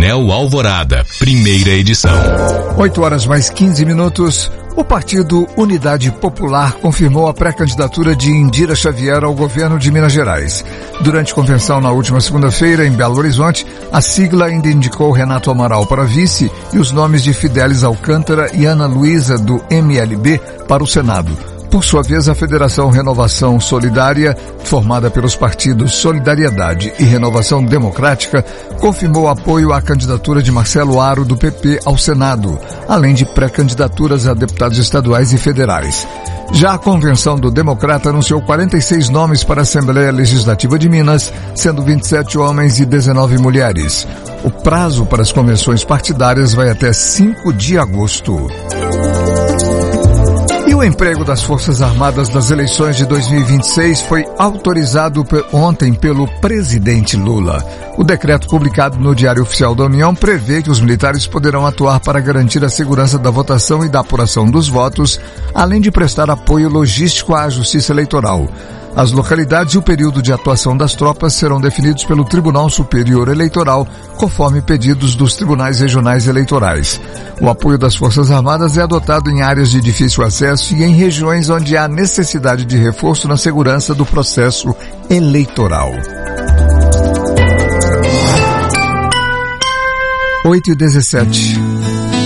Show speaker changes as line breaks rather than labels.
Painel Alvorada, primeira edição.
8h mais 15. O Partido Unidade Popular confirmou a pré-candidatura de Indira Xavier ao governo de Minas Gerais. Durante convenção na última segunda-feira, em Belo Horizonte, a sigla ainda indicou Renato Amaral para vice e os nomes de Fidelis Alcântara e Ana Luísa, do MLB, para o Senado. Por sua vez, a Federação Renovação Solidária, formada pelos partidos Solidariedade e Renovação Democrática, confirmou apoio à candidatura de Marcelo Aro, do PP, ao Senado, além de pré-candidaturas a deputados estaduais e federais. Já a convenção do Democrata anunciou 46 nomes para a Assembleia Legislativa de Minas, sendo 27 homens e 19 mulheres. O prazo para as convenções partidárias vai até 5 de agosto. E o emprego das Forças Armadas das eleições de 2026 foi autorizado ontem pelo presidente Lula. O decreto publicado no Diário Oficial da União prevê que os militares poderão atuar para garantir a segurança da votação e da apuração dos votos, além de prestar apoio logístico à Justiça Eleitoral. As localidades e o período de atuação das tropas serão definidos pelo Tribunal Superior Eleitoral, conforme pedidos dos tribunais regionais eleitorais. O apoio das Forças Armadas é adotado em áreas de difícil acesso e em regiões onde há necessidade de reforço na segurança do processo eleitoral. 8h17.